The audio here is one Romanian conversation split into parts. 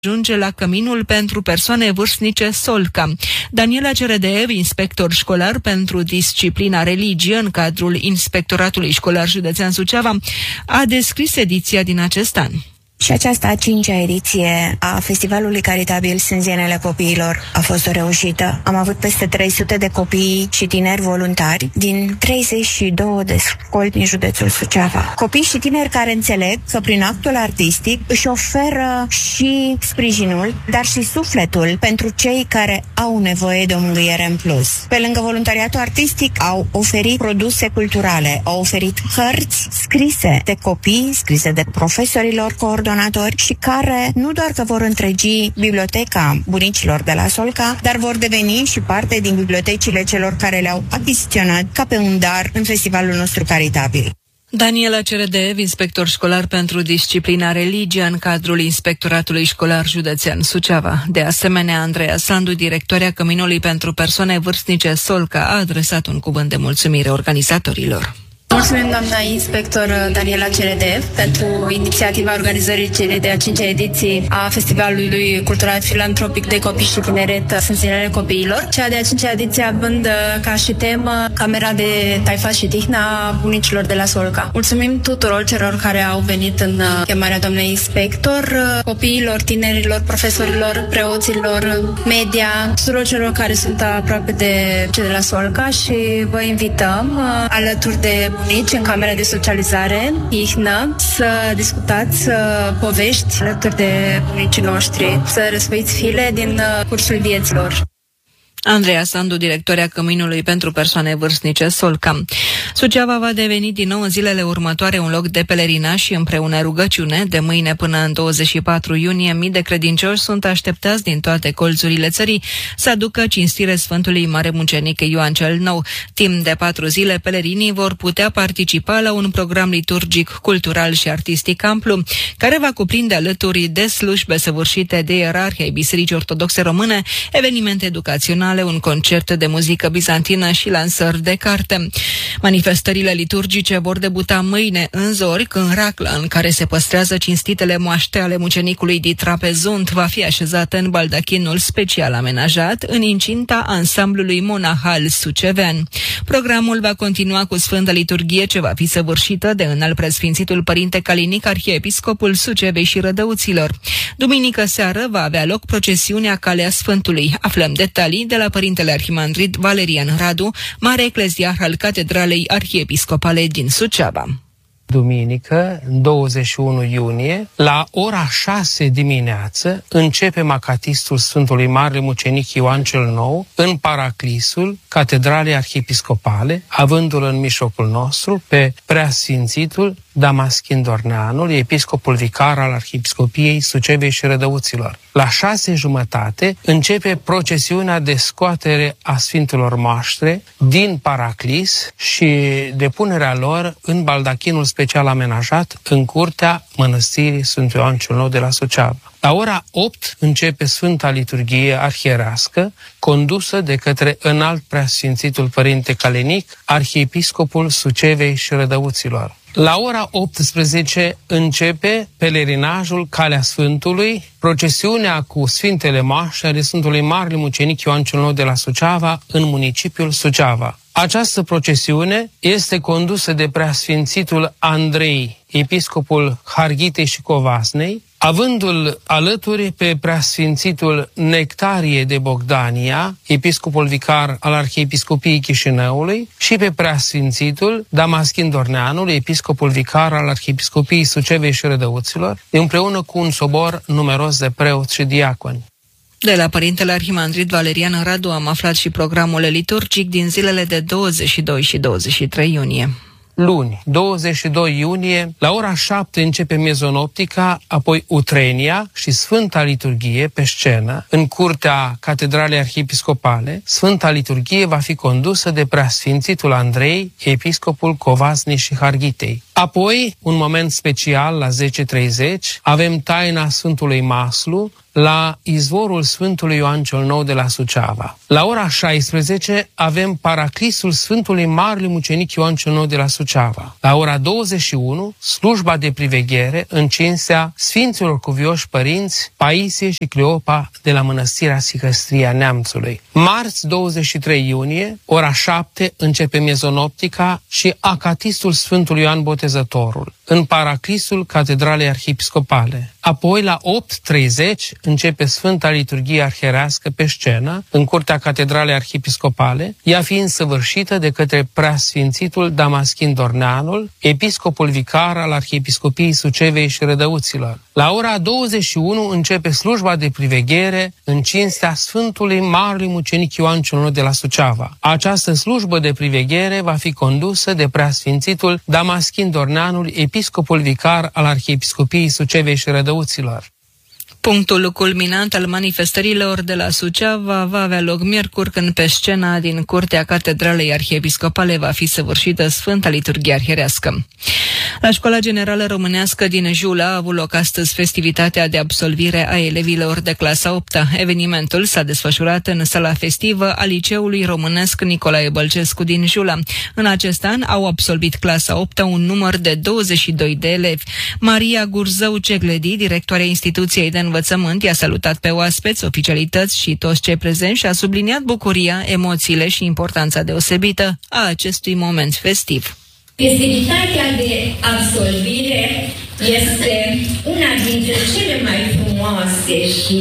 ajunge la căminul pentru persoane vârstnice Solca. Daniela Ceredeev, inspector școlar pentru disciplina religie în cadrul Inspectoratului Școlar Județean Suceava, a descris ediția din acest an. Și aceasta a 5-a ediție a Festivalului Caritabil Sânzienele Copiilor a fost o reușită. Am avut peste 300 de copii și tineri voluntari din 32 de școli din județul Suceava. Copii și tineri care înțeleg că prin actul artistic își oferă și sprijinul, dar și sufletul pentru cei care au nevoie de o mângâiere în plus. Pe lângă voluntariatul artistic au oferit produse culturale, au oferit cărți scrise de copii, scrise de profesorilor coordonatori și care nu doar că vor întregi biblioteca bunicilor de la Solca, dar vor deveni și parte din bibliotecile celor care le-au achiziționat ca pe un dar în festivalul nostru caritabil. Daniela Ceredeev, inspector școlar pentru disciplina religie în cadrul Inspectoratului Școlar Județean Suceava. De asemenea, Andreea Sandu, directoarea Căminului pentru persoane vârstnice Solca, a adresat un cuvânt de mulțumire organizatorilor. Mulțumim, doamna inspector Daniela Ceredeev, pentru inițiativa organizării celei de-a 5-a ediții a Festivalului Cultural Filantropic de Copii și Tineret Sânzienele Copiilor. Cea de-a 5-a ediție având ca și temă camera de taifas și tihnă a bunicilor de la Solca. Mulțumim tuturor celor care au venit în chemarea doamnei inspector, copiilor, tinerilor, profesorilor, preoților, media, tuturor celor care sunt aproape de cei de la Solca și vă invităm alături de bunici în camera de socializare, ihnă, să discutați povești alături de bunicii noștri, să răsfoiți file din cursul vieților. Andreea Sandu, directoarea Căminului pentru persoane vârstnice Solca. Suceava va deveni din nou în zilele următoare un loc de pelerinaj și împreună rugăciune. De mâine până în 24 iunie, mii de credincioși sunt așteptați din toate colțurile țării să aducă cinstire Sfântului Mare Mucenic Ioan cel Nou. Timp de 4 zile, pelerinii vor putea participa la un program liturgic, cultural și artistic amplu, care va cuprinde alături de slujbe săvârșite de ierarhi ai Bisericii Ortodoxe Române, evenimente educaționale, un concert de muzică bizantină și lansări de carte. Manifestările liturgice vor debuta mâine în zori, când racla în care se păstrează cinstitele moaște ale mucenicului din Trapezunt va fi așezată în baldachinul special amenajat în incinta ansamblului monahal sucevean. Programul va continua cu Sfânta Liturghie, ce va fi săvârșită de înalt preasfințitul Părinte Calinic, arhiepiscopul Sucevei și Rădăuților. Duminică seară va avea loc procesiunea Calea Sfântului. Aflăm detalii de la Părintele Arhimandrit Valerian Radu, mare ecleziarh al Catedralei Arhiepiscopale din Suceava. Duminică, 21 iunie, la ora 6 dimineață, începe macatistul Sfântului Mare Mucenic Ioan cel Nou în paraclisul Catedralei Arhiepiscopale, avându-l în mijlocul nostru pe preasfințitul Damaschin Dorneanul, episcopul vicar al Arhiepiscopiei Sucevei și Rădăuților. La 6:30 începe procesiunea de scoatere a Sfintelor Moaștre din paraclis și depunerea lor în baldachinul special amenajat în curtea mănăstirii Sfântul Ioan cel Nou de la Suceava. La ora 8 începe Sfânta Liturghie arhierească, condusă de către înalt preasfințitul Părinte Calinic, arhiepiscopul Sucevei și Rădăuților. La ora 18 începe pelerinajul Calea Sfântului, procesiunea cu Sfintele Moaște ale Sfântului Mare Mucenic Ioan cel Nou de la Suceava în municipiul Suceava. Această procesiune este condusă de preasfințitul Andrei, episcopul Harghitei și Covasnei, avându-l alături pe preasfințitul Nectarie de Bogdania, episcopul vicar al Arhiepiscopiei Chișinăului, și pe preasfințitul Damaschin Dorneanul, episcopul vicar al Arhiepiscopiei Sucevei și Rădăuților, împreună cu un sobor numeros de preoți și diaconi. De la Părintele Arhimandrit Valerian Radu am aflat și programul liturgic din zilele de 22 și 23 iunie. Luni, 22 iunie, la ora 7 începe mezonoptica, apoi utrenia și Sfânta Liturghie pe scenă, în curtea Catedralei Arhiepiscopale. Sfânta Liturghie va fi condusă de preasfințitul Andrei, episcopul Covasnei și Harghitei. Apoi, un moment special la 10:30, avem taina Sfântului Maslu la izvorul Sfântului Ioan cel Nou de la Suceava. La ora 16 avem paraclisul Sfântului Marele Mucenic Ioan cel Nou de la Suceava. La ora 21, slujba de priveghere în cinstea Sfinților Cuvioși Părinți Paisie și Cleopa de la Mănăstirea Sihăstria Neamțului. Marți 23 iunie, ora 7, începe mezonoptica și acatistul Sfântului Ioan Botezătorul în paraclisul Catedralei Arhiepiscopale. Apoi, la 8:30, începe Sfânta Liturghie Arhierească pe scenă, în curtea Catedralei Arhiepiscopale, ea fiind săvârșită de către Preasfințitul Damaschin Dorneanul, episcopul vicar al Arhiepiscopiei Sucevei și Rădăuților. La ora 21 începe slujba de priveghere în cinstea Sfântului Marele Mucenic Ioan cel Nou de la Suceava. Această slujbă de priveghere va fi condusă de Preasfințitul Damaschin Dorneanul, episcopul vicar al Arhiepiscopiei Sucevei și Rădăuților. Punctul culminant al manifestărilor de la Suceava va avea loc miercuri, când pe scena din curtea Catedralei Arhiepiscopale va fi săvârșită Sfânta Liturghie Arhierească. La Școala Generală Românească din Jula a avut loc astăzi festivitatea de absolvire a elevilor de clasa 8-a. Evenimentul s-a desfășurat în sala festivă a Liceului Românesc Nicolae Bălcescu din Jula. În acest an au absolvit clasa 8-a un număr de 22 de elevi. Maria Gurzău Cegledi, directoarea instituției de învățământ, i-a salutat pe oaspeți, oficialități și toți cei prezenți și a subliniat bucuria, emoțiile și importanța deosebită a acestui moment festiv. Festivitatea de absolvire este una dintre cele mai frumoase și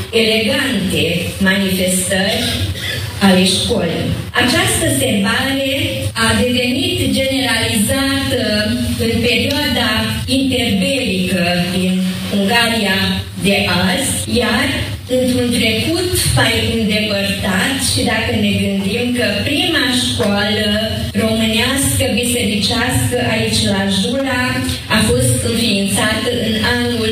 elegante manifestări ale școlii. Această sărbare a devenit generalizată în perioada interbelică din Ungaria de azi, iar într-un trecut mai îndepărtat, și dacă ne gândim că prima școală românească bisericească aici la Jula a fost înființată în anul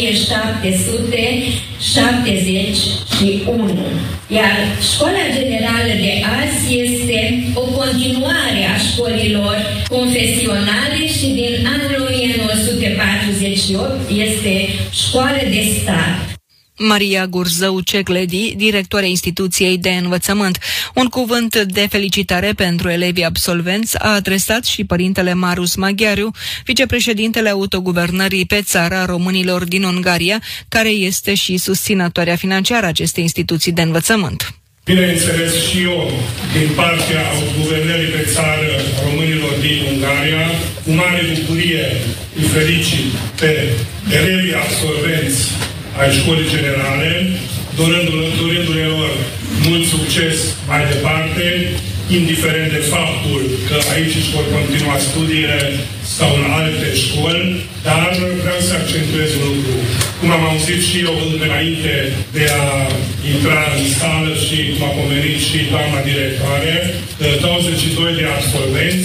1771, iar Școala Generală de azi este o continuare a școlilor confesionale și din anul 1948 este școală de stat. Maria Gurzău Cegledi, directoarea instituției de învățământ. Un cuvânt de felicitare pentru elevii absolvenți a adresat și părintele Marius Maghiariu, vicepreședintele autoguvernării pe țară a românilor din Ungaria, care este și susținătoarea financiară a acestei instituții de învățământ. Bineînțeles, și eu, din partea autoguvernării pe țară românilor din Ungaria, cu mare bucurie îi felicit pe elevii absolvenți ai școlii generale, dorindu-le lor mult succes mai departe, indiferent de faptul că aici își vor continua studiile sau în alte școli, dar vreau să accentuez un lucru. Cum am auzit și eu înainte de a intra în sală și cum a pomenit și doamna directoare, 22 de absolvenți,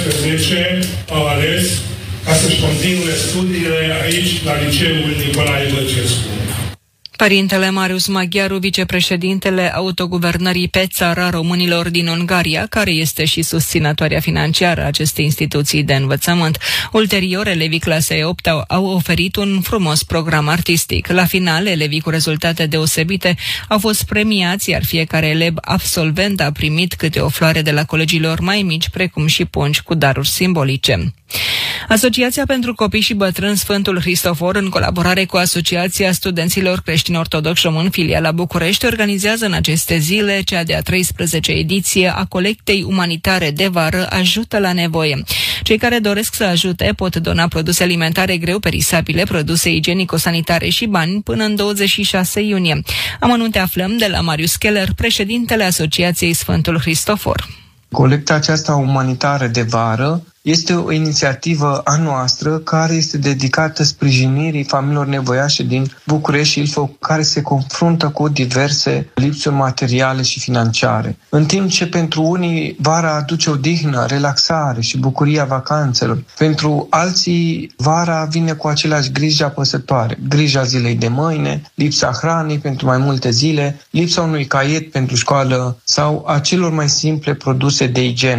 16 au ales ca să-și continue studiile aici, la Liceul Nicolae Bălcescu. Părintele Marius Maghiaru, vicepreședintele autoguvernării pe țară a românilor din Ungaria, care este și susținătoarea financiară a acestei instituții de învățământ. Ulterior, elevii clasei 8 au oferit un frumos program artistic. La final, elevii cu rezultate deosebite au fost premiați, iar fiecare elev absolvent a primit câte o floare de la colegilor mai mici, precum și pungi cu daruri simbolice. Asociația pentru Copii și Bătrâni Sfântul Hristofor, în colaborare cu Asociația Studenților Creștini Ortodoxi Români, filiala București, organizează în aceste zile cea de-a 13-a ediție a colectei umanitare de vară Ajută la nevoie. Cei care doresc să ajute pot dona produse alimentare greu perisabile, produse igienico-sanitare și bani până în 26 iunie. Amănunte aflăm de la Marius Keller, președintele Asociației Sfântul Hristofor. Colecta aceasta umanitară de vară este o inițiativă a noastră care este dedicată sprijinirii familiilor nevoiașe din București și Ilfov, care se confruntă cu diverse lipsuri materiale și financiare. În timp ce pentru unii vara aduce odihnă, relaxare și bucuria vacanțelor, pentru alții vara vine cu aceleași griji apăsătoare. Grija zilei de mâine, lipsa hranei pentru mai multe zile, lipsa unui caiet pentru școală sau a celor mai simple produse de igienă.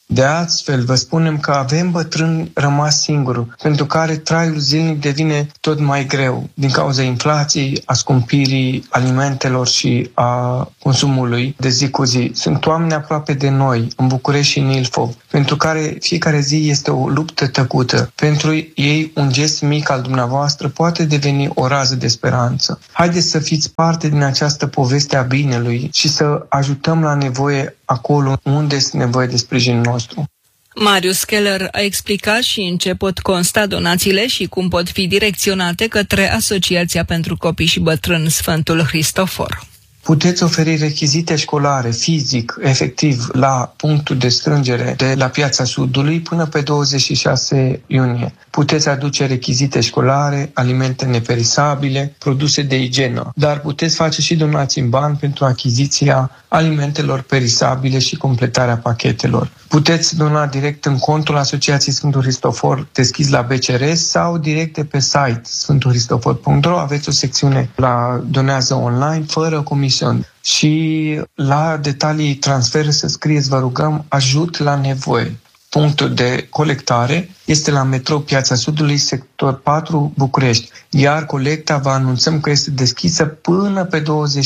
De astfel, vă spunem că avem bătrâni rămas singuri, pentru care traiul zilnic devine tot mai greu din cauza inflației, a scumpirii alimentelor și a consumului de zi cu zi. Sunt oameni aproape de noi, în București și în Ilfov, pentru care fiecare zi este o luptă tăcută. Pentru ei, un gest mic al dumneavoastră poate deveni o rază de speranță. Haideți să fiți parte din această poveste a binelui și să ajutăm la nevoie acolo unde este nevoie de sprijinul nostru. Marius Keller a explicat și în ce pot consta donațiile și cum pot fi direcționate către Asociația pentru Copii și Bătrâni Sfântul Hristofor. Puteți oferi rechizite școlare, fizic, efectiv, la punctul de strângere de la Piața Sudului până pe 26 iunie. Puteți aduce rechizite școlare, alimente neperisabile, produse de igienă, dar puteți face și donații în bani pentru achiziția alimentelor perisabile și completarea pachetelor. Puteți dona direct în contul Asociației Sfântul Hristofor deschis la BCR sau direct de pe site sfântuhristofor.ro. Aveți o secțiune la donează online, fără comisiuni. Și la detalii transfer să scrieți, vă rugăm, ajut la nevoie. Punctul de colectare este la metrou Piața Sudului, sector 4, București. Iar colecta vă anunțăm că este deschisă până pe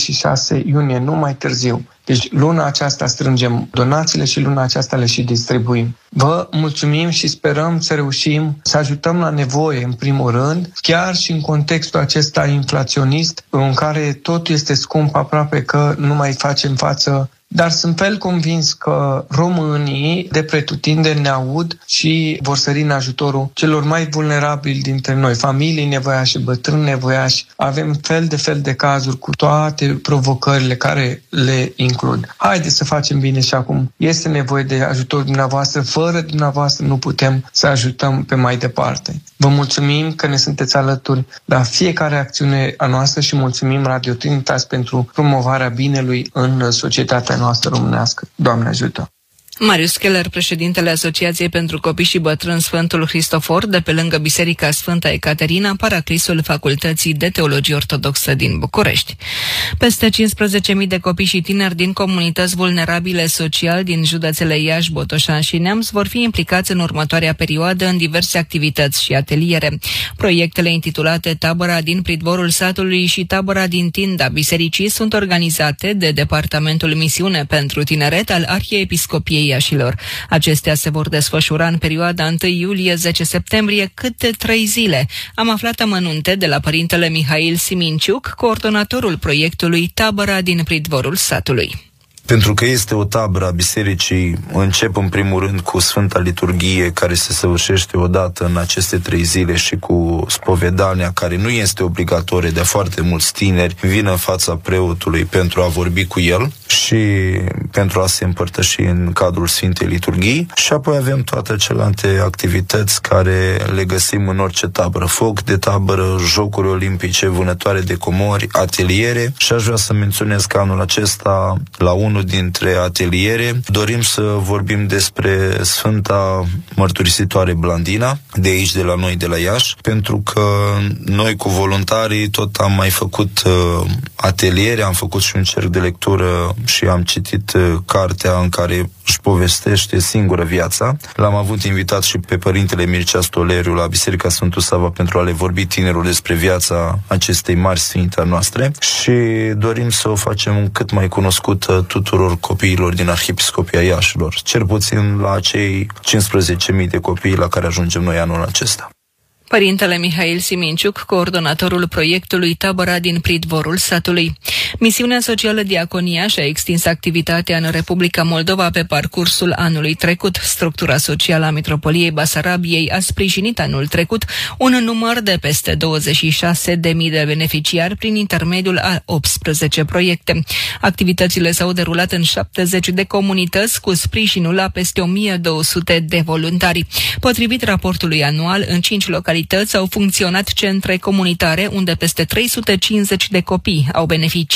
26 iunie, nu mai târziu. Deci luna aceasta strângem donațiile și luna aceasta le și distribuim. Vă mulțumim și sperăm să reușim să ajutăm la nevoie, în primul rând, chiar și în contextul acesta inflaționist, în care totul este scump, aproape că nu mai facem față. Dar sunt fel convins că românii de pretutindeni ne aud și vor sări în ajutorul celor mai vulnerabili dintre noi, familii nevoiași, bătrâni nevoiași. Avem fel de cazuri cu toate provocările care le includ. Haideți să facem bine și acum. Este nevoie de ajutorul dumneavoastră. Fără dumneavoastră nu putem să ajutăm pe mai departe. Vă mulțumim că ne sunteți alături la fiecare acțiune a noastră și mulțumim Radio Trinitas pentru promovarea binelui în societatea noastră românească. Doamne ajută! Marius Keller, președintele Asociației pentru Copii și Bătrâni Sfântul Hristofor, de pe lângă Biserica Sfânta Ecaterina, paraclisul Facultății de Teologie Ortodoxă din București. Peste 15.000 de copii și tineri din comunități vulnerabile social din județele Iași, Botoșan și Neamț vor fi implicați în următoarea perioadă în diverse activități și ateliere. Proiectele intitulate Tabăra din Pridvorul Satului și Tabăra din Tinda Bisericii sunt organizate de Departamentul Misiune pentru Tineret al Arhiepiscopiei Iașilor. Acestea se vor desfășura în perioada 1 iulie-10 septembrie, câte 3 zile. Am aflat amănunte de la părintele Mihail Siminciuc, coordonatorul proiectului Tabăra din Pridvorul Satului. Pentru că este o tabără a bisericii, încep în primul rând cu Sfânta Liturghie, care se săvârșește odată în aceste 3 zile, și cu spovedania, care nu este obligatorie, de foarte mulți tineri vin în fața preotului pentru a vorbi cu el și pentru a se împărtăși în cadrul Sfintei Liturghii. Și apoi avem toate celelalte activități care le găsim în orice tabără: foc de tabără, jocuri olimpice, vânătoare de comori, ateliere. Și aș vrea să menționez că anul acesta, la unul dintre ateliere, dorim să vorbim despre Sfânta Mărturisitoare Blandina, de aici, de la noi, de la Iași, pentru că noi cu voluntarii tot am mai făcut ateliere, am făcut și un cerc de lectură și am citit cartea în care își povestește singură viața. L-am avut invitat și pe părintele Mircea Stoleriu la Biserica Sfântul Sava pentru a le vorbi tinerilor despre viața acestei mari sfinte a noastre și dorim să o facem cât mai cunoscută tuturor copiilor din Arhiepiscopia Iașilor, cel puțin la acei 15.000 de copii la care ajungem noi anul acesta. Părintele Mihail Siminciuc, coordonatorul proiectului Tabăra din Pridvorul Satului. Misiunea Socială Diaconia și-a extins activitatea în Republica Moldova pe parcursul anului trecut. Structura socială a Mitropoliei Basarabiei a sprijinit anul trecut un număr de peste 26.000 de beneficiari prin intermediul a 18 proiecte. Activitățile s-au derulat în 70 de comunități cu sprijinul la peste 1.200 de voluntari. Potrivit raportului anual, în 5 localități au funcționat centre comunitare unde peste 350 de copii au beneficiat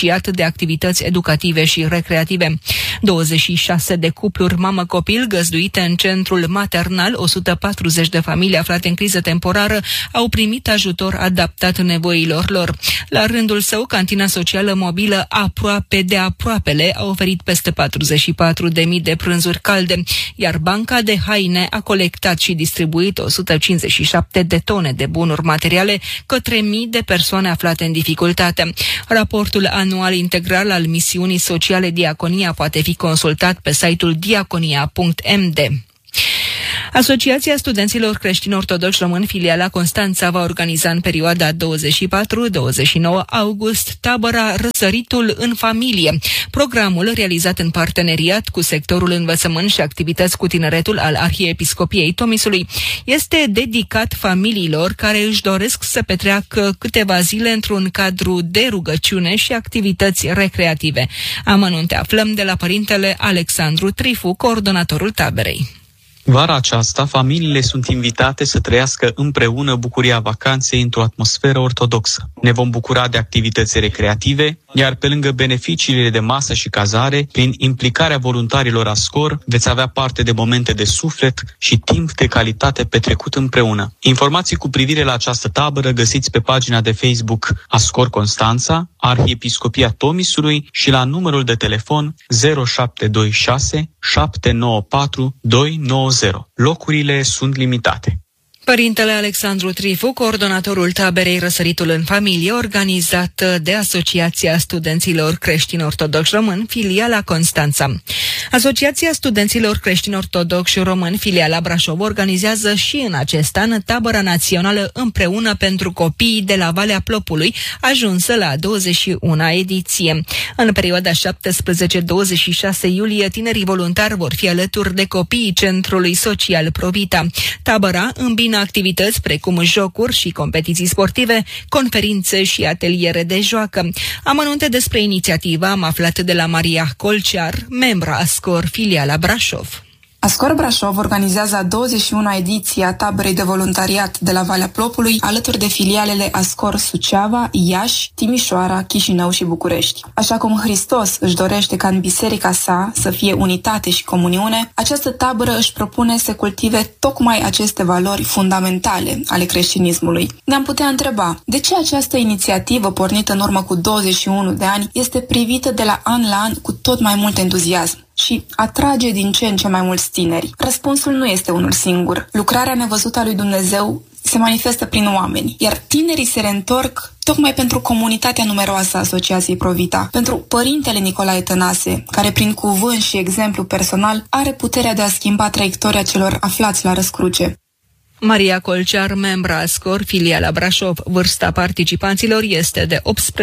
beneficiat de activități educative și recreative. 26 de cupluri mamă-copil găzduite în centrul maternal, 140 de familii aflate în criză temporară au primit ajutor adaptat nevoilor lor. La rândul său, cantina socială mobilă Aproape de Aproapele a oferit peste 44.000 de prânzuri calde, iar Banca de Haine a colectat și distribuit 157 de tone de bunuri materiale către mii de persoane aflate în dificultate. Raportul anual integral al misiunii sociale Diaconia poate fi consultat pe site-ul diaconia.md. Asociația Studenților Creștini Ortodoxi Români, filiala Constanța, va organiza în perioada 24-29 august tabăra Răsăritul în familie. Programul, realizat în parteneriat cu sectorul învățământ și activități cu tineretul al Arhiepiscopiei Tomisului, este dedicat familiilor care își doresc să petreacă câteva zile într-un cadru de rugăciune și activități recreative. Amănunte aflăm de la părintele Alexandru Trifu, coordonatorul taberei. Vara aceasta, familiile sunt invitate să trăiască împreună bucuria vacanței într-o atmosferă ortodoxă. Ne vom bucura de activități recreative, iar pe lângă beneficiile de masă și cazare, prin implicarea voluntarilor ASCOR, veți avea parte de momente de suflet și timp de calitate petrecut împreună. Informații cu privire la această tabără găsiți pe pagina de Facebook ASCOR Constanța, Arhiepiscopia Tomisului și la numărul de telefon 0726 794 290. Locurile sunt limitate. Părintele Alexandru Trifu, coordonatorul taberei Răsăritul în familie, organizat de Asociația Studenților Creștini Ortodoxi Români, filiala Constanța. Asociația Studenților Creștini Ortodoxi Români, filiala Brașov, organizează și în acest an tabăra națională Împreună pentru copiii de la Valea Plopului, ajunsă la 21-a ediție. În perioada 17-26 iulie, tinerii voluntari vor fi alături de copiii Centrului Social Provita. Tabăra îmbină activități precum jocuri și competiții sportive, conferințe și ateliere de joacă. Amănunte despre inițiativă am aflat de la Maria Colcear, membra ASCOR, filiala Brașov. ASCOR Brașov organizează a 21-a ediție a taberei de voluntariat de la Valea Plopului, alături de filialele ASCOR Suceava, Iași, Timișoara, Chișinău și București. Așa cum Hristos își dorește ca în biserica sa să fie unitate și comuniune, această tabără își propune să cultive tocmai aceste valori fundamentale ale creștinismului. Ne-am putea întreba, de ce această inițiativă pornită în urmă cu 21 de ani este privită de la an la an cu tot mai mult entuziasm și atrage din ce în ce mai mulți tineri? Răspunsul nu este unul singur. Lucrarea nevăzută a lui Dumnezeu se manifestă prin oameni, iar tinerii se reîntorc tocmai pentru comunitatea numeroasă a Asociației Provita, pentru părintele Nicolae Tănase, care prin cuvânt și exemplu personal are puterea de a schimba traiectoria celor aflați la răscruce. Maria Colcear, membra ASCOR, filiala Brașov. Vârsta participanților este de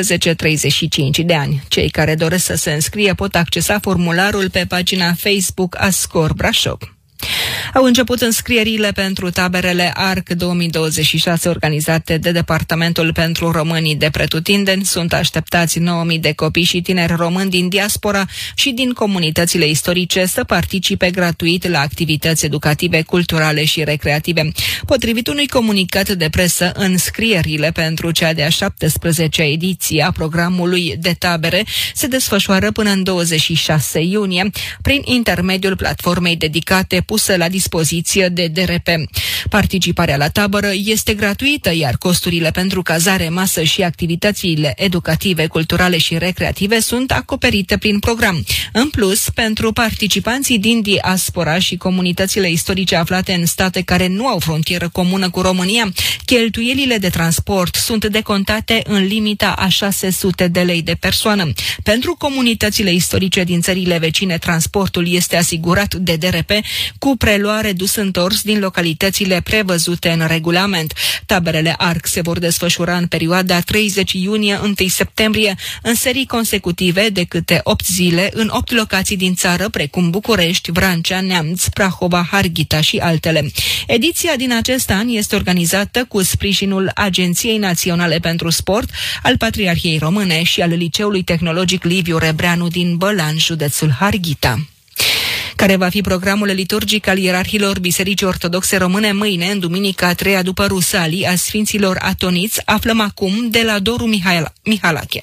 18-35 de ani. Cei care doresc să se înscrie pot accesa formularul pe pagina Facebook ASCOR Brașov. Au început înscrierile pentru taberele ARC 2026 organizate de Departamentul pentru Românii de Pretutindeni. Sunt așteptați 9.000 de copii și tineri români din diaspora și din comunitățile istorice să participe gratuit la activități educative, culturale și recreative. Potrivit unui comunicat de presă, înscrierile pentru cea de-a 17-a ediție a programului de tabere se desfășoară până în 26 iunie prin intermediul platformei dedicate pusă la dispoziție de DRP. Participarea la tabără este gratuită, iar costurile pentru cazare, masă și activitățile educative, culturale și recreative sunt acoperite prin program. În plus, pentru participanții din diaspora și comunitățile istorice aflate în state care nu au frontieră comună cu România, cheltuielile de transport sunt decontate în limita a 600 de lei de persoană. Pentru comunitățile istorice din țările vecine, transportul este asigurat de DRP cu preluare dus-întors din localitățile prevăzute în regulament. Taberele ARC se vor desfășura în perioada 30 iunie-1 septembrie, în serii consecutive de câte 8 zile, în 8 locații din țară, precum București, Vrancea, Neamț, Prahova, Harghita și altele. Ediția din acest an este organizată cu sprijinul Agenției Naționale pentru Sport, al Patriarhiei Române și al Liceului Tehnologic Liviu Rebreanu din Bălan, județul Harghita. Care va fi programul liturgic al ierarhilor Bisericii Ortodoxe Române mâine, în duminica a 3-a după Rusalii a Sfinților Atoniți, aflăm acum de la Doru Mihalache.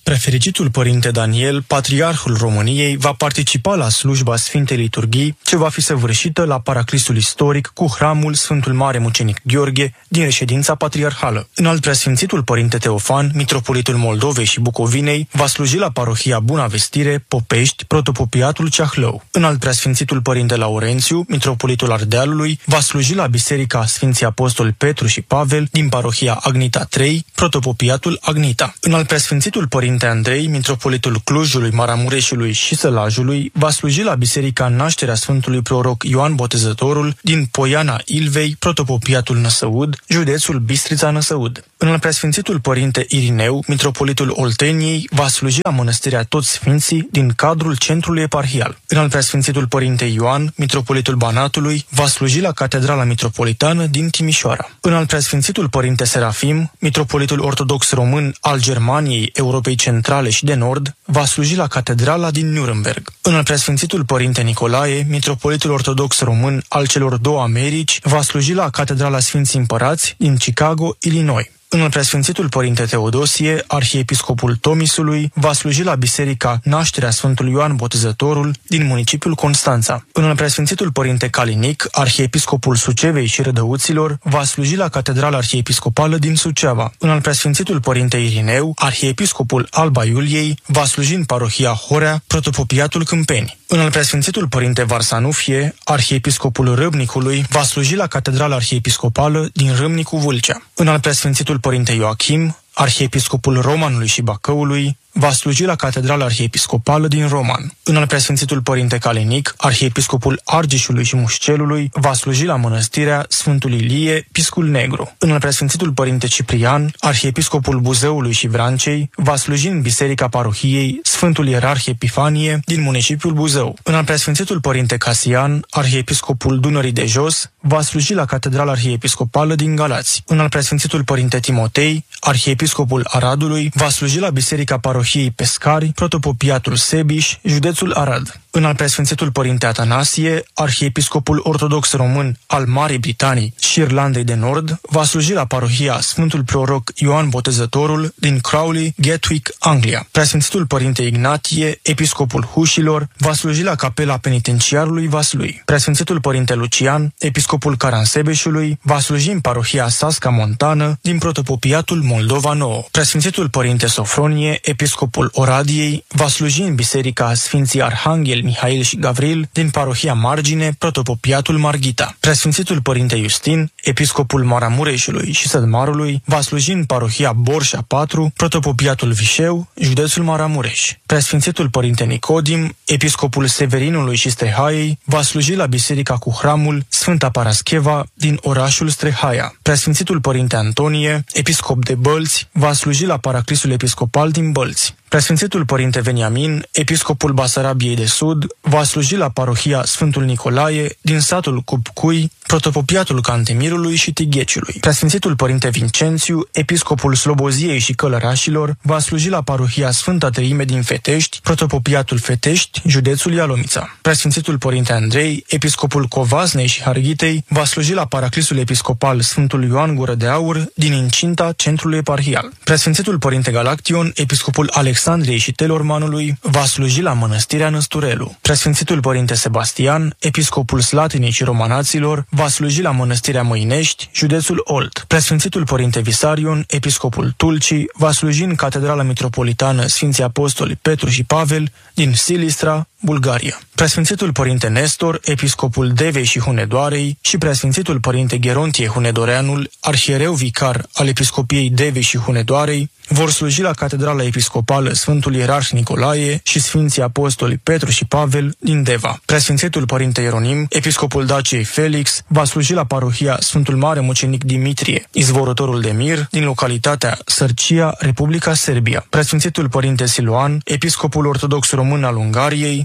Prefericitul Părinte Daniel, Patriarhul României, va participa la slujba Sfintei Liturghii, ce va fi săvârșită la Paraclisul Istoric cu Hramul Sfântul Mare Mucenic Gheorghe din reședința patriarhală. Înalt Preasfințitul Părinte Teofan, Mitropolitul Moldovei și Bucovinei, va sluji la Parohia Buna Vestire, Popești, Protopopiatul Ceahlău. Înalt Preasfințitul Părinte Laurențiu, Mitropolitul Ardealului, va sluji la Biserica Sfinții Apostoli Petru și Pavel din Parohia Agnita 3, Protopopiatul Agnita. Înalt Preasfințitul Părinte Andrei, Mitropolitul Clujului, Maramureșului și Sălajului, va sluji la Biserica Nașterea Sfântului Proroc Ioan Botezătorul din Poiana Ilvei, Protopopiatul Năsăud, județul Bistrița Năsăud. Înalt Preasfințitul Părinte Irineu, Mitropolitul Olteniei, va sluji la Mănăstirea Toți Sfinții din cadrul centrului eparhial. Înalt Preasfințitul Părinte Ioan, Mitropolitul Banatului, va sluji la Catedrala Mitropolitană din Timișoara. Înalt Preasfințitul Părinte Serafim, Mitropolitul Ortodox Român al Germaniei, Europei Centrale și de Nord, va sluji la Catedrala din Nuremberg. Înalt Preasfințitul Părinte Nicolae, Mitropolitul Ortodox Român al celor două Americi, va sluji la Catedrala Sfinții Împărați din Chicago, Illinois. Înalt Preasfințitul Părinte Teodosie, Arhiepiscopul Tomisului, va sluji la Biserica Nașterea Sfântului Ioan Botezătorul din municipiul Constanța. Înalt Preasfințitul Părinte Calinic, Arhiepiscopul Sucevei și Rădăuților, va sluji la Catedrala Arhiepiscopală din Suceava. Înalt Preasfințitul Părinte Irineu, Arhiepiscopul Alba Iuliei, va sluji în Parohia Horea, Protopopiatul Câmpeni. Înalt Preasfințitul Părinte Varsanufie, Arhiepiscopul Râmnicului, va sluji la Catedrala Arhiepiscopală din Râmnicu Vâlcea. Înalt Preasfințitul Părinte Ioachim, Arhiepiscopul Romanului și Bacăului, va sluji la Catedrala Arhiepiscopală din Roman. Înalt Preasfințitul Părinte Calinic, Arhiepiscopul Argeșului și Mușcelului, va sluji la Mănăstirea Sfântul Ilie, Piscul Negru. Înalt Preasfințitul Părinte Ciprian, Arhiepiscopul Buzăului și Vrancei, va sluji în Biserica Parohiei Sfântul Ierarh Epifanie din municipiul Buzău. Înalt Preasfințitul Părinte Casian, Arhiepiscopul Dunării de Jos, va sluji la Catedrala Arhiepiscopală din Galați. Înalt Preasfințitul Părinte Timotei, Arhiepiscopul Aradului, va sluji la Biserica Parohiei Pescari, Protopopiatul Sebiș, județul Arad. Înalt Preasfințitul Părinte Atanasie, Arhiepiscopul Ortodox Român al Marii Britanii și Irlandei de Nord, va sluji la Parohia Sfântul Proroc Ioan Botezătorul din Crowley, Gatwick, Anglia. Preasfințitul Părinte Ignatie, Episcopul Hușilor, va sluji la Capela Penitenciarului Vaslui. Preasfințitul Părinte Lucian, Episcopul Caransebeșului, va sluji în Parohia Sasca Montană din Protopopiatul Moldova Nouă. Preasfințitul Părinte Sofronie, Episcopul Oradiei, va sluji în Biserica Sfinții Arhanghel Mihail și Gavril din Parohia Margine, Protopopiatul Marghita. Preasfințitul Părinte Justin, Episcopul Maramureșului și Sădmarului, va sluji în Parohia Borșa 4, Protopopiatul Vișeu, județul Maramureș. Preasfințitul Părinte Nicodim, Episcopul Severinului și Strehaiei, va sluji la Biserica cu Hramul Sfânta Parascheva din orașul Strehaia. Preasfințitul Părinte Antonie, Episcop de Bălți, va sluji la Paraclisul Episcopal din Bălți. Preasfințitul Părinte Veniamin, Episcopul Basarabiei de Sud, va sluji la Parohia Sfântul Nicolae din satul Cupcui, Protopopiatul Cantemirului și Tigheciului. Preasfințitul Părinte Vincențiu, Episcopul Sloboziei și Călărașilor, va sluji la Parohia Sfânta Treime din Fetești, Protopopiatul Fetești, județul Ialomița. Preasfințitul Părinte Andrei, Episcopul Covasnei și Harghitei, va sluji la Paraclisul Episcopal Sfântul Ioan Gură de Aur din incinta centrului eparhial. Preasfințitul Părinte Galaction, Episcopul Alexandriei și Telormanului, va sluji la Mănăstirea Năsturelu. Preasfințitul Părinte Sebastian, Episcopul Slatinei și Romanaților, va sluji la Mănăstirea Măinești, județul Olt. Preasfințitul Părinte Visarion, Episcopul Tulcii, va sluji în Catedrala Mitropolitană Sfinții Apostoli Petru și Pavel din Silistra, Bulgaria. Preasfințitul Părinte Nestor, Episcopul Devei și Hunedoarei și Preasfințitul Părinte Gerontie Hunedoreanul, arhiereu vicar al Episcopiei Devei și Hunedoarei, vor sluji la Catedrala Episcopală Sfântul Ierarh Nicolae și Sfinții Apostoli Petru și Pavel din Deva. Preasfințitul Părinte Ieronim, Episcopul Daciei Felix, va sluji la Parohia Sfântul Mare Mucenic Dimitrie, izvorătorul de mir, din localitatea Sărcia, Republica Serbia. Preasfințitul Părinte Siluan, Episcopul Ortodox Român al Ungariei,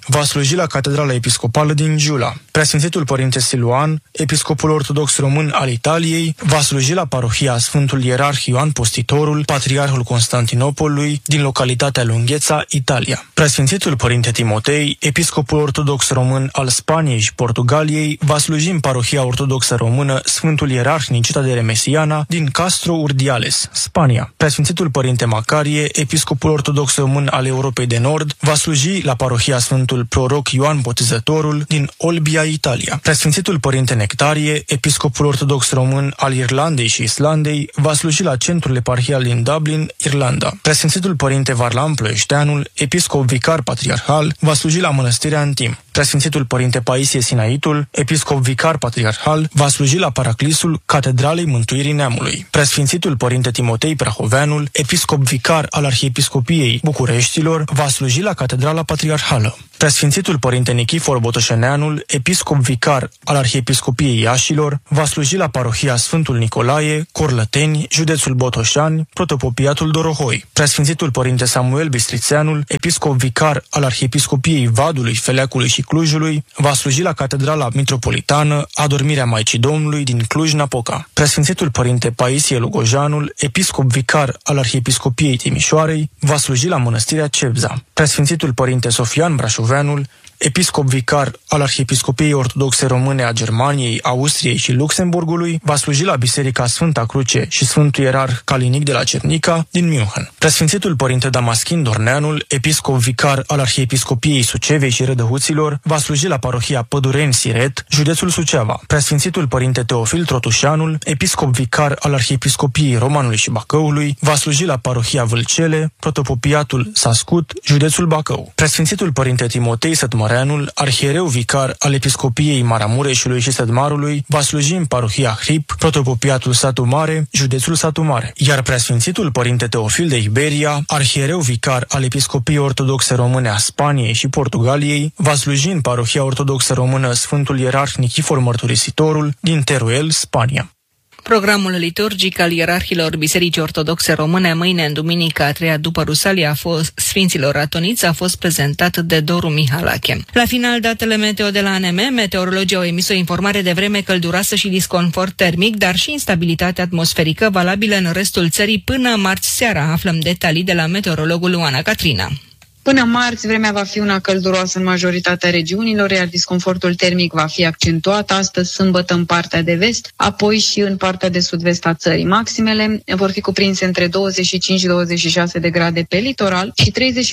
va sluji la Catedrala Episcopală din Giula. Preasfințitul Părinte Siluan, episcopul ortodox român al Italiei, va sluji la parohia Sfântul Ierarh Ioan Postitorul, patriarhul Constantinopolului, din localitatea Lungheța, Italia. Preasfințitul Părinte Timotei, episcopul ortodox român al Spaniei și Portugaliei, va sluji în parohia ortodoxă română Sfântul Ierarh Nicita de Remesiana din Castro Urdiales, Spania. Preasfințitul Părinte Macarie, episcopul ortodox român al Europei de Nord, va sluji la parohia Sfântul Proroc Ioan Botezătorul din Olbia, Italia. Preasfințitul Părinte Nectarie, episcopul ortodox român al Irlandei și Islandei, va sluji la centrul eparhial din Dublin, Irlanda. Preasfințitul Părinte Varlam Ploieșteanul, episcop vicar patriarhal, va sluji la Mănăstirea Antim. Preasfințitul Părinte Paisie Sinaitul, episcop vicar patriarhal, va sluji la Paraclisul Catedralei Mântuirii Neamului. Preasfințitul Părinte Timotei Prahoveanul, episcop vicar al Arhiepiscopiei Bucureștilor, va sluji la Catedrala Patriarhală. Preasfințitul Părinte Nichifor Botoșeneanul, episcop vicar al Arhiepiscopiei Iașilor, va sluji la parohia Sfântul Nicolae, Corlăteni, județul Botoșani, protopopiatul Dorohoi. Preasfințitul Părinte Samuel Bistrițeanul, episcop vicar al Arhiepiscopiei Vadului, Feleacului și Clujului, va sluji la Catedrala Mitropolitană Adormirea Maicii Domnului din Cluj-Napoca. Preasfințitul Părinte Paisie Lugojanul, episcop vicar al Arhiepiscopiei Timișoarei, va sluji la Mănăstirea Cebza. Preasfințitul Părinte Sofian Brașoveanul, episcop vicar al Arhiepiscopiei Ortodoxe Române a Germaniei, Austriei și Luxemburgului, va sluji la Biserica Sfânta Cruce și Sfântul Ierarh Calinic de la Cernica din München. Preasfințitul Părinte Damaschin Dorneanul, episcop vicar al Arhiepiscopiei Sucevei și Rădăuților, va sluji la parohia Pădureni-Siret, județul Suceava. Preasfințitul Părinte Teofil Trotușanul, episcop vicar al Arhiepiscopiei Romanului și Bacăului, va sluji la parohia Vâlcele, protopopiatul Sascut, județul Bacău. Preasfințitul Părinte Timotei Sătmăreanul, arhiereu vicar al Episcopiei Maramureșului și Sădmarului, va sluji în parohia Hrip, protopopiatul Satu Mare, județul Satu Mare. Iar Preasfințitul Părinte Teofil de Iberia, arhiereu vicar al Episcopiei Ortodoxe Române a Spaniei și Portugaliei, va sluji în parohia ortodoxă română Sfântul Ierarh Nichifor Mărturisitorul din Teruel, Spania. Programul liturgic al ierarhilor Bisericii Ortodoxe Române mâine, în duminica a treia după Rusalia Sfinților Atoniți, a fost prezentat de Doru Mihalache. La final, datele meteo de la ANM, meteorologii au emis o informare de vreme călduroasă și disconfort termic, dar și instabilitate atmosferică valabilă în restul țării până marți seara. Aflăm detalii de la meteorologul Oana Catrina. Până marți, vremea va fi una călduroasă în majoritatea regiunilor, iar disconfortul termic va fi accentuat astăzi, sâmbătă, în partea de vest, apoi și în partea de sud-vest a țării. Maximele vor fi cuprinse între 25 și 26 de grade pe litoral și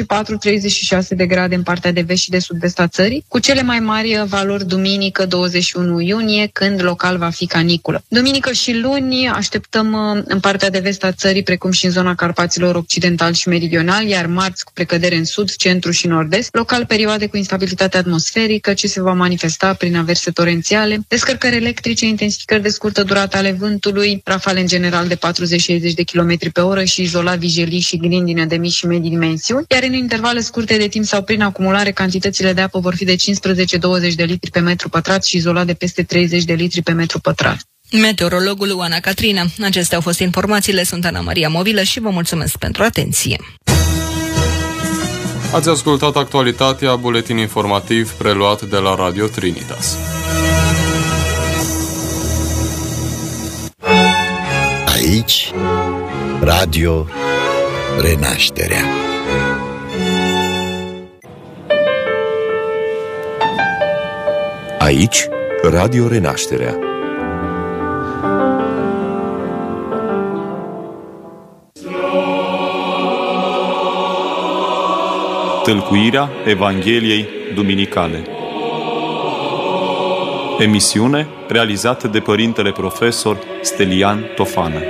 34-36 de grade în partea de vest și de sud-vest a țării, cu cele mai mari valori duminică 21 iunie, când local va fi caniculă. Duminică și luni așteptăm în partea de vest a țării, precum și în zona Carpaților Occidental și Meridional, iar marți cu precădere în sud, centru și nord-est, local perioade cu instabilitate atmosferică ce se va manifesta prin averse torențiale, descărcări electrice, intensificări de scurtă durată ale vântului, rafale în general de 40-60 de km pe oră și izolat vijelii și grindine de mici și medii dimensiuni, iar în intervale scurte de timp sau prin acumulare cantitățile de apă vor fi de 15-20 de litri pe metru pătrat și izolat de peste 30 de litri pe metru pătrat. Meteorologul Oana Catrina. Acestea au fost informațiile. Sunt Ana Maria Movilă și vă mulțumesc pentru atenție. Ați ascultat actualitatea, buletin informativ preluat de la Radio Trinitas. Aici, Radio Renașterea. Aici, Radio Renașterea. Tâlcuirea Evangheliei Duminicale. Emisiune realizată de Părintele Profesor Stelian Tofană.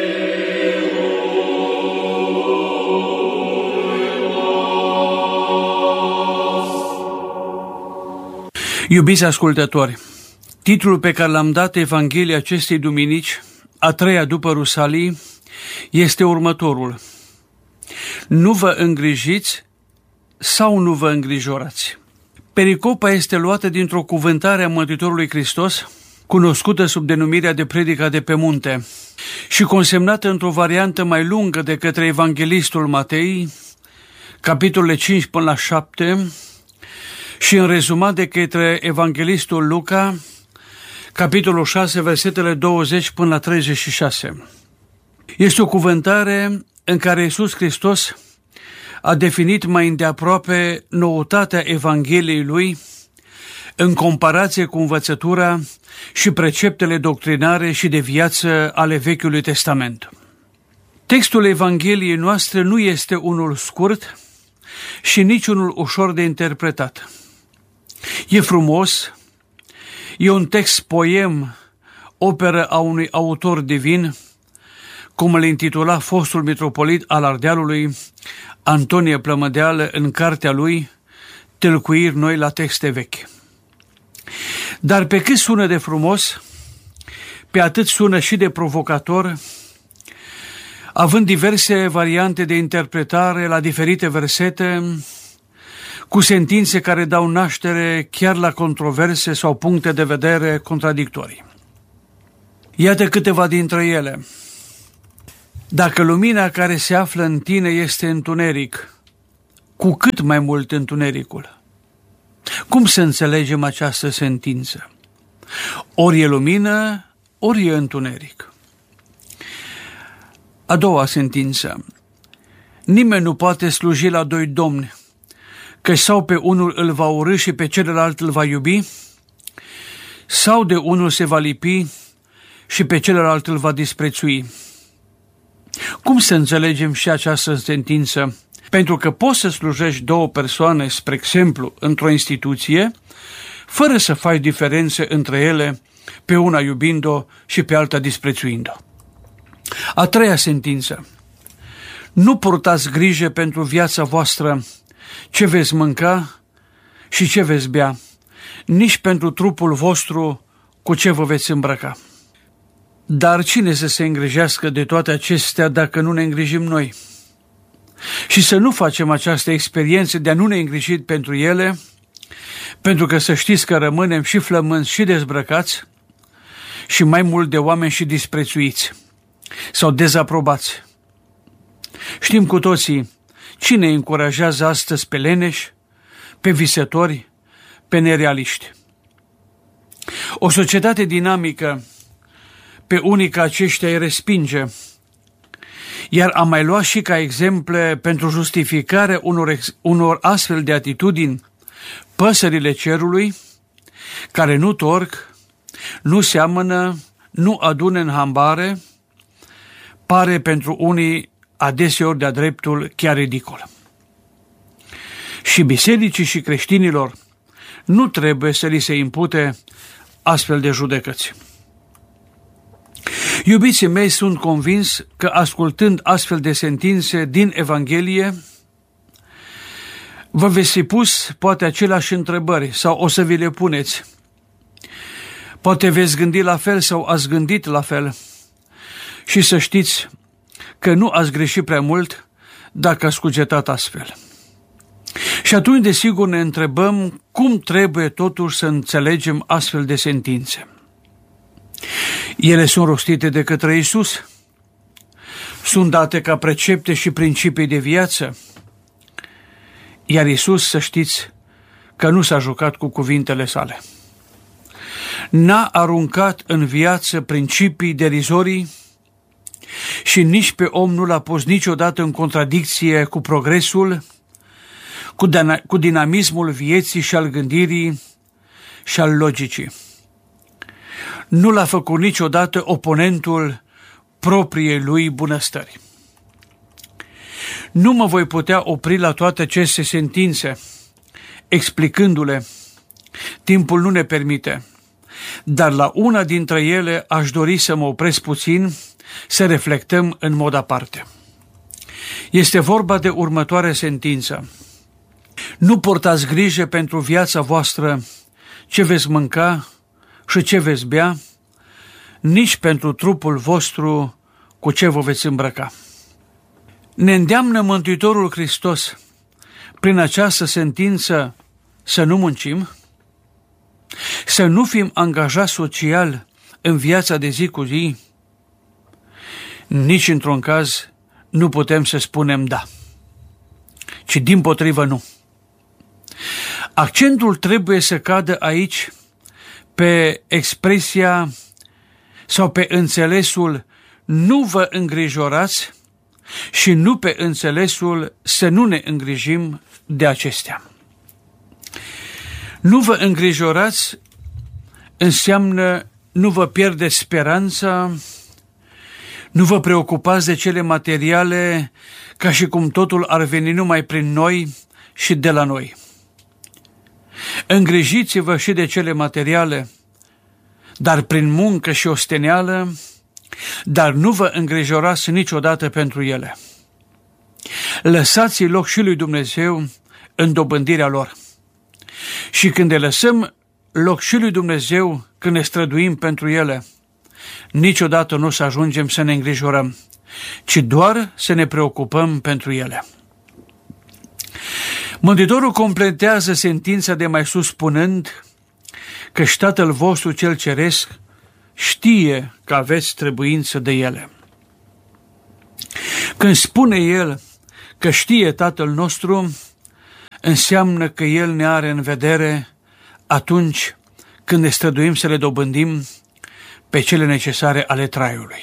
Iubiți ascultători, titlul pe care l-am dat Evangheliei acestei duminici, a treia după Rusalii, este următorul: nu vă îngrijiți sau nu vă îngrijorați. Pericopa este luată dintr-o cuvântare a Mântuitorului Hristos, cunoscută sub denumirea de Predica de pe munte și consemnată într-o variantă mai lungă de către evanghelistul Matei, capitolele 5 până la 7 și în rezumat de către evanghelistul Luca, capitolul 6, versetele 20 până la 36. Este o cuvântare în care Iisus Hristos a definit mai îndeaproape noutatea Evangheliei Lui în comparație cu învățătura și preceptele doctrinare și de viață ale Vechiului Testament. Textul Evangheliei noastre nu este unul scurt și nici unul ușor de interpretat. E frumos, e un text poem, operă a unui autor divin, cum îl intitula fostul mitropolit al Ardealului, Antonie Plămădeală, în cartea lui Tâlcuiri noi la texte vechi. Dar pe cât sună de frumos, pe atât sună și de provocator, având diverse variante de interpretare la diferite versete, cu sentințe care dau naștere chiar la controverse sau puncte de vedere contradictorii. Iată câteva dintre ele. Dacă lumina care se află în tine este întuneric, cu cât mai mult întunericul? Cum să înțelegem această sentință? Ori e lumină, ori e întuneric. A doua sentință. Nimeni nu poate sluji la doi domni, că sau pe unul îl va urî și pe celălalt îl va iubi, sau de unul se va lipi și pe celălalt îl va disprețui. Cum să înțelegem și această sentință? Pentru că poți să slujești două persoane, spre exemplu, într-o instituție, fără să faci diferențe între ele, pe una iubind-o și pe alta disprețuind-o. A treia sentință. Nu purtați grijă pentru viața voastră ce veți mânca și ce veți bea, nici pentru trupul vostru cu ce vă veți îmbrăca. Dar cine să se îngrijească de toate acestea dacă nu ne îngrijim noi? Și să nu facem această experiență de a nu ne îngriji pentru ele, pentru că să știți că rămânem și flămânzi și dezbrăcați și mai mult de oameni și disprețuiți sau dezaprobați. Știm cu toții cine încurajează astăzi pe leneși, pe visători, pe nerealiști. O societate dinamică pe unii ca aceștia îi respinge, iar am mai luat și ca exemple pentru justificare unor astfel de atitudini păsările cerului, care nu torc, nu seamănă, nu adună în hambare, pare pentru unii adeseori de-a dreptul chiar ridicol. Și bisericii și creștinilor nu trebuie să li se impute astfel de judecăți. Iubiții mei, sunt convins că ascultând astfel de sentințe din Evanghelie, vă veți fi pus poate aceleași întrebări sau o să vi le puneți. Poate veți gândi la fel sau ați gândit la fel și să știți că nu ați greșit prea mult dacă ați cugetat astfel. Și atunci, desigur, ne întrebăm cum trebuie totuși să înțelegem astfel de sentințe. Ele sunt rostite de către Iisus, sunt date ca precepte și principii de viață, iar Iisus, să știți, că nu s-a jucat cu cuvintele sale. N-a aruncat în viață principii derizorii și nici pe om nu l-a pus niciodată în contradicție cu progresul, cu dinamismul vieții și al gândirii și al logicii. Nu l-a făcut niciodată oponentul propriei lui bunăstări. Nu mă voi putea opri la toate aceste sentințe, explicându-le. Timpul nu ne permite, dar la una dintre ele aș dori să mă opresc puțin, să reflectăm în mod aparte. Este vorba de următoarea sentință. Nu purtați grijă pentru viața voastră ce veți mânca și ce veți bea, nici pentru trupul vostru cu ce vă veți îmbrăca. Ne îndeamnă Mântuitorul Hristos prin această sentință să nu muncim, să nu fim angajați social în viața de zi cu zi. Nici într-un caz nu putem să spunem da, ci dimpotrivă nu. Accentul trebuie să cadă aici pe expresia sau pe înțelesul nu vă îngrijorați și nu pe înțelesul să nu ne îngrijim de acestea. Nu vă îngrijorați înseamnă nu vă pierdeți speranța, nu vă preocupați de cele materiale ca și cum totul ar veni numai prin noi și de la noi. Îngrijiți-vă și de cele materiale, dar prin muncă și osteneală, dar nu vă îngrijorați niciodată pentru ele. Lăsați loc și lui Dumnezeu în dobândirea lor. Și când le lăsăm loc și lui Dumnezeu, când ne străduim pentru ele, niciodată nu o să ajungem să ne îngrijorăm, ci doar să ne preocupăm pentru ele. Mântuitorul completează sentința de mai sus spunând că și Tatăl vostru cel ceresc știe că aveți trebuință de ele. Când spune El că știe Tatăl nostru, înseamnă că El ne are în vedere atunci când ne străduim să le dobândim pe cele necesare ale traiului.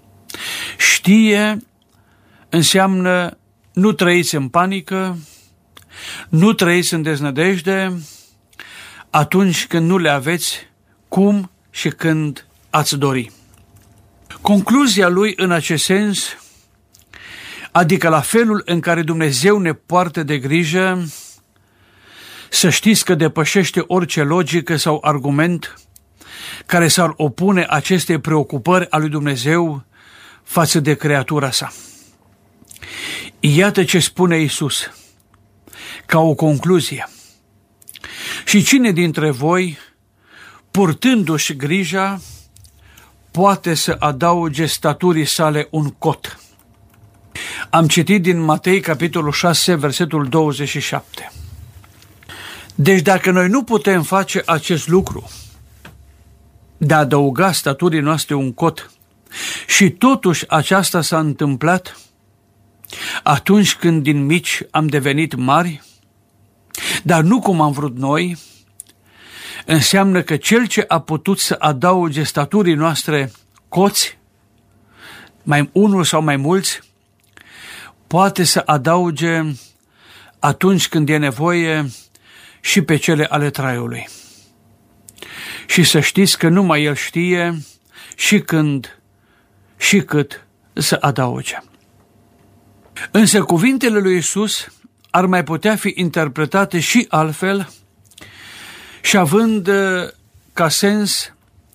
Știe înseamnă nu trăiți în panică, nu trăiți în deznădejde atunci când nu le aveți cum și când ați dori. Concluzia lui în acest sens, adică la felul în care Dumnezeu ne poartă de grijă, să știți că depășește orice logică sau argument care s-ar opune acestei preocupări a lui Dumnezeu față de creatura sa. Iată ce spune Iisus ca o concluzie. Și cine dintre voi, purtându-și grija, poate să adauge staturii sale un cot? Am citit din Matei, capitolul 6, versetul 27. Deci dacă noi nu putem face acest lucru, de a adăuga staturii noastre un cot, și totuși aceasta s-a întâmplat atunci când din mici am devenit mari, dar nu cum am vrut noi, înseamnă că cel ce a putut să adauge staturii noastre coți, mai unul sau mai mulți, poate să adauge atunci când e nevoie și pe cele ale traiului. Și să știți că numai El știe și când și cât să adauge. Însă cuvintele lui Iisus ar mai putea fi interpretate și altfel și având ca sens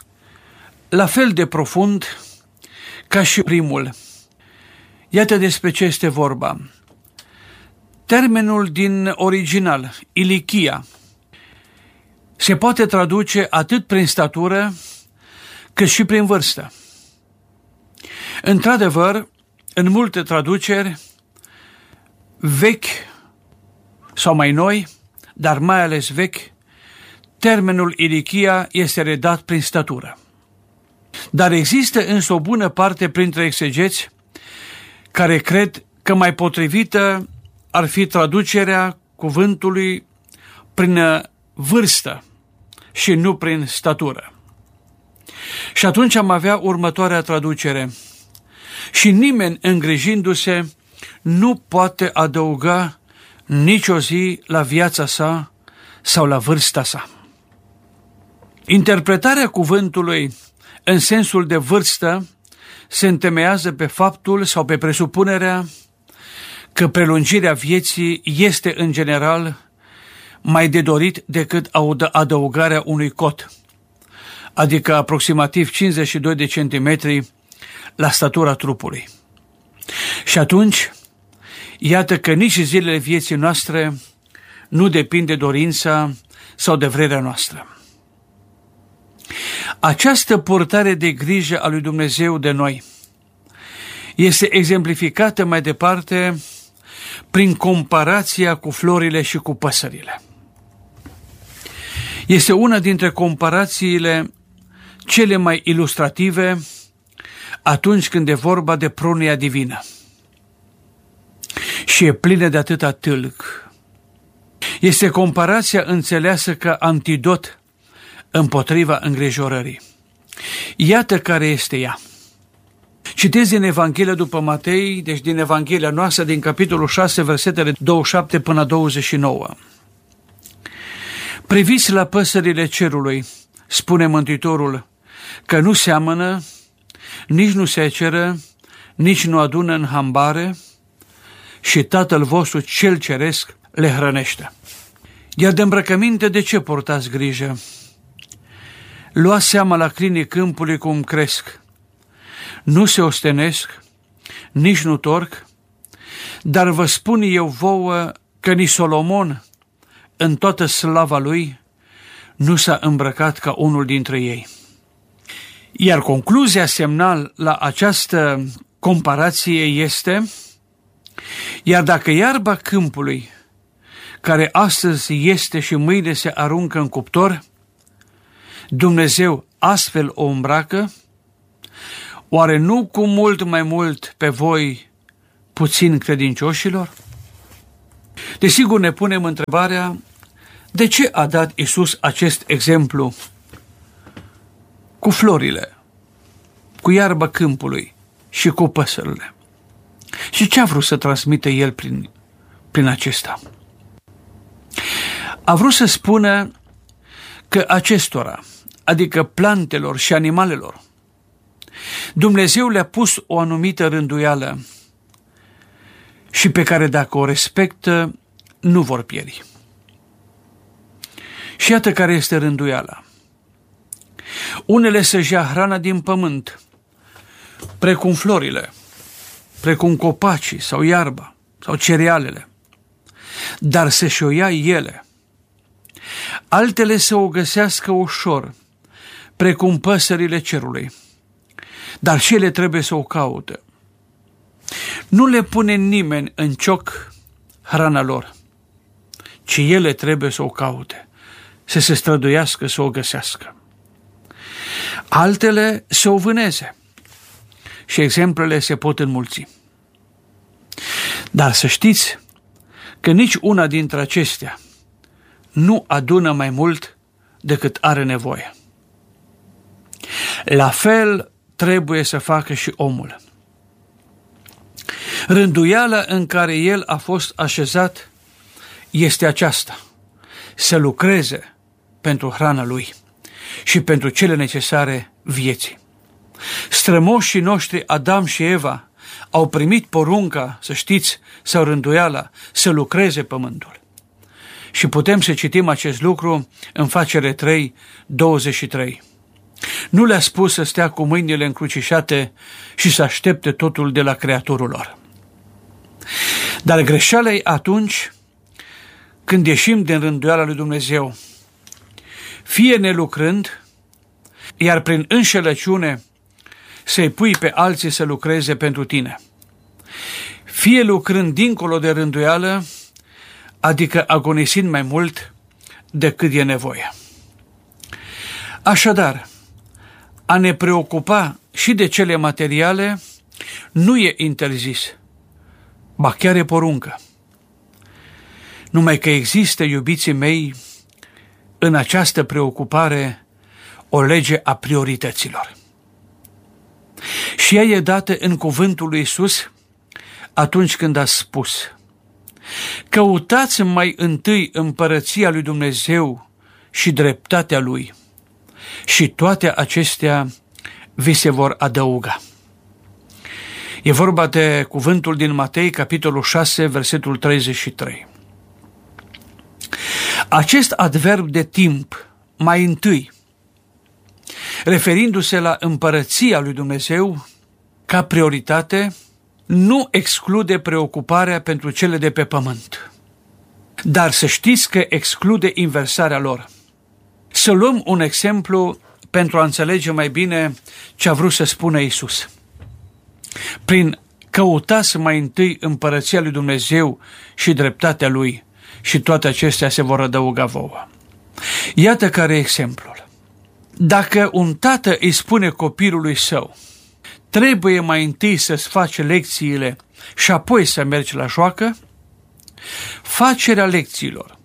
la fel de profund ca și primul. Iată despre ce este vorba. Termenul din original, ilichia, se poate traduce atât prin statură cât și prin vârstă. Într-adevăr, în multe traduceri vechi sau mai noi, dar mai ales vechi, termenul ilichia este redat prin statură. Dar există însă o bună parte printre exegeți care cred că mai potrivită ar fi traducerea cuvântului prin vârstă și nu prin statură. Și atunci am avea următoarea traducere. Și nimeni îngrijindu-se nu poate adăuga nicio zi la viața sa sau la vârsta sa. Interpretarea cuvântului în sensul de vârstă se întemeiază pe faptul sau pe presupunerea că prelungirea vieții este în general mai de dorit decât adăugarea unui cot, adică aproximativ 52 de centimetri la statura trupului. Și atunci, iată că nici zilele vieții noastre nu depind de dorința sau de vrerea noastră. Această purtare de grijă a lui Dumnezeu de noi este exemplificată mai departe prin comparația cu florile și cu păsările. Este una dintre comparațiile cele mai ilustrative atunci când e vorba de prunia divină. Și e plină de atâta tâlc. Este comparația înțeleasă ca antidot împotriva îngrijorării. Iată care este ea. Citez din Evanghelia după Matei, deci din Evanghelia noastră, din capitolul 6, versetele 27 până 29. Priviți la păsările cerului, spune Mântuitorul, că nu seamănă, nici nu seceră, nici nu adună în hambare și Tatăl vostru cel ceresc le hrănește. Iar de îmbrăcăminte de ce portați grijă? Luați seama la crinii câmpului cum cresc. Nu se ostenesc, nici nu torc, dar vă spun eu vouă că nici Solomon, în toată slava lui, nu s-a îmbrăcat ca unul dintre ei. Iar concluzia semnal la această comparație este: iar dacă iarba câmpului, care astăzi este și mâine se aruncă în cuptor, Dumnezeu astfel o îmbracă, oare nu cu mult mai mult pe voi, puțin credincioșilor? Desigur ne punem întrebarea, de ce a dat Iisus acest exemplu cu florile, cu iarba câmpului și cu păsările? Și ce a vrut să transmită El prin acesta? A vrut să spună că acestora, adică plantelor și animalelor, Dumnezeu le-a pus o anumită rânduială și pe care dacă o respectă, nu vor pieri. Și iată care este rânduiala. Unele să-și ia hrana din pământ, precum florile, precum copacii sau iarba sau cerealele, dar să-și o ia ele. Altele să o găsească ușor, precum păsările cerului, dar și ele trebuie să o caute. Nu le pune nimeni în cioc hrana lor, ci ele trebuie să o caute, să se străduiască să o găsească. Altele să o vâneze și exemplele se pot înmulți. Dar să știți că nici una dintre acestea nu adună mai mult decât are nevoie. La fel trebuie să facă și omul. Rânduiala în care el a fost așezat este aceasta: să lucreze pentru hrana lui și pentru cele necesare vieții. Strămoșii noștri Adam și Eva au primit porunca, să știți, sau rânduiala, să lucreze pământul. Și putem să citim acest lucru în Facere 3, 23. Nu le-a spus să stea cu mâinile încrucișate și să aștepte totul de la Creatorul lor. Dar greșeala e atunci când ieșim din rânduiala lui Dumnezeu, fie nelucrând, iar prin înșelăciune să-i pui pe alții să lucreze pentru tine, fie lucrând dincolo de rânduială, adică agonisind mai mult decât e nevoie. Așadar, a ne preocupa și de cele materiale nu e interzis, ba chiar e poruncă. Numai că există, iubiții mei, în această preocupare o lege a priorităților. Și ea e dată în cuvântul lui Iisus atunci când a spus: căutați mai întâi împărăția lui Dumnezeu și dreptatea lui, și toate acestea vi se vor adăuga. E vorba de cuvântul din Matei, capitolul 6, versetul 33. Acest adverb de timp, mai întâi, referindu-se la împărăția lui Dumnezeu ca prioritate, nu exclude preocuparea pentru cele de pe pământ. Dar să știți că exclude inversarea lor. Să luăm un exemplu pentru a înțelege mai bine ce a vrut să spună Iisus. Prin căutați mai întâi împărăția lui Dumnezeu și dreptatea lui, și toate acestea se vor adăuga vouă. Iată care e exemplul. Dacă un tată îi spune copilului său: trebuie mai întâi să-ți faci lecțiile și apoi să mergi la joacă, facerea lecțiilor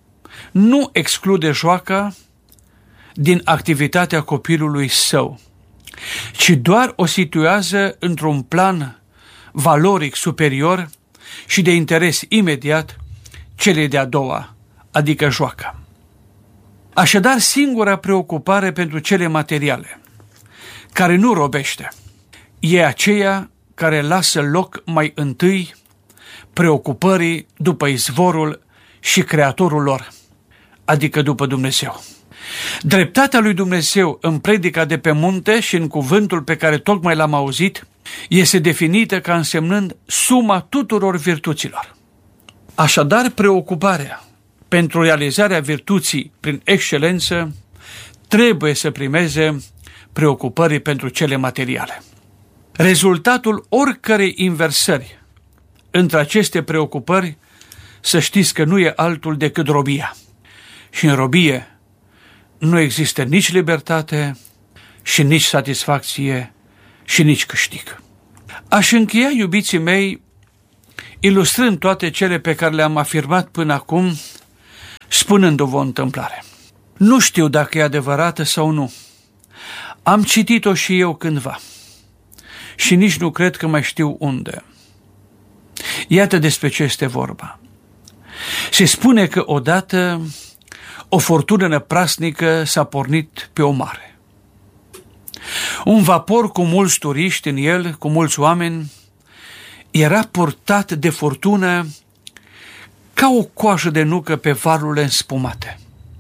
nu exclude joaca din activitatea copilului său, ci doar o situează într-un plan valoric superior și de interes imediat celei de-a doua, adică joaca. Așadar, singura preocupare pentru cele materiale, care nu robește, e aceea care lasă loc mai întâi preocupării după izvorul și creatorul lor, adică după Dumnezeu. Dreptatea lui Dumnezeu în predica de pe munte și în cuvântul pe care tocmai l-am auzit este definită ca însemnând suma tuturor virtuților. Așadar, preocuparea pentru realizarea virtuții prin excelență trebuie să primeze preocupării pentru cele materiale. Rezultatul oricărei inversări între aceste preocupări, să știți că nu e altul decât robia. Și în robie nu există nici libertate și nici satisfacție și nici câștig. Aș încheia, iubiții mei, ilustrând toate cele pe care le-am afirmat până acum, spunându-vă o întâmplare. Nu știu dacă e adevărată sau nu. Am citit-o și eu cândva și nici nu cred că mai știu unde. Iată despre ce este vorba. Se spune că odată o furtună năprasnică s-a pornit pe o mare. Un vapor cu mulți turiști în el, cu mulți oameni, era purtat de furtună ca o coajă de nucă pe valurile înspumate.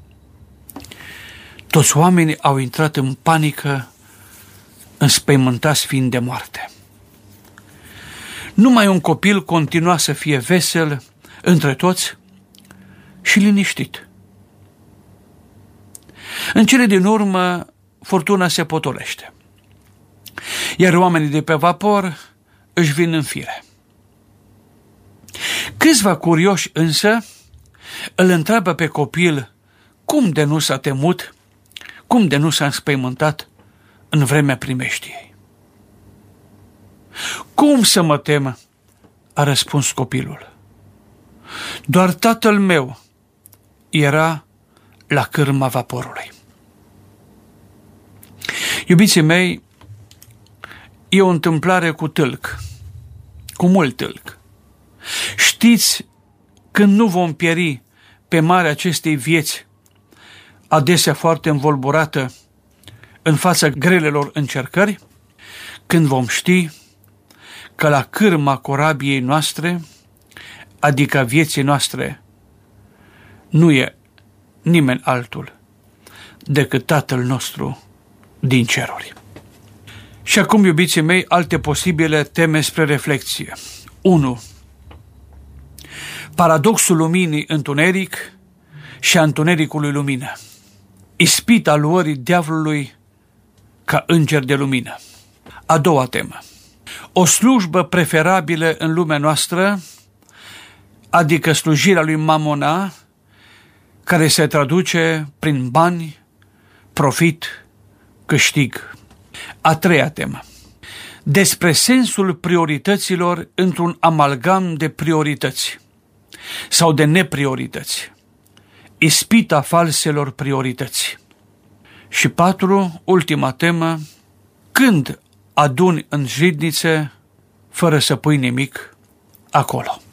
Toți oamenii au intrat în panică, înspăimântați fiind de moarte. Numai un copil continua să fie vesel între toți și liniștit. În cele din urmă, furtuna se potolește, iar oamenii de pe vapor își vin în fire. Câțiva curioși însă îl întreabă pe copil cum de nu s-a temut, cum de nu s-a înspăimântat în vremea primejdiei. Cum să mă tem? A răspuns copilul. Doar tatăl meu era la cârma vaporului. Iubiții mei, e o întâmplare cu tâlc, cu mult tâlc. Știți când nu vom pieri pe marea acestei vieți, adesea foarte învolburată în fața grelelor încercări, când vom ști că la cârma corabiei noastre, adică a vieții noastre, nu e nimeni altul decât Tatăl nostru din ceruri. Și acum, iubiții mei, alte posibile teme spre reflexie. 1. Paradoxul luminii întuneric și a întunericului lumină. Ispita luării diavolului ca înger de lumină. A doua temă. O slujbă preferabilă în lumea noastră, adică slujirea lui Mamona, care se traduce prin bani, profit, câștig. A treia temă. Despre sensul priorităților într-un amalgam de priorități sau de nepriorități. Ispita falselor priorități. Și 4, ultima temă, când aduni în jridnițe fără să pui nimic acolo.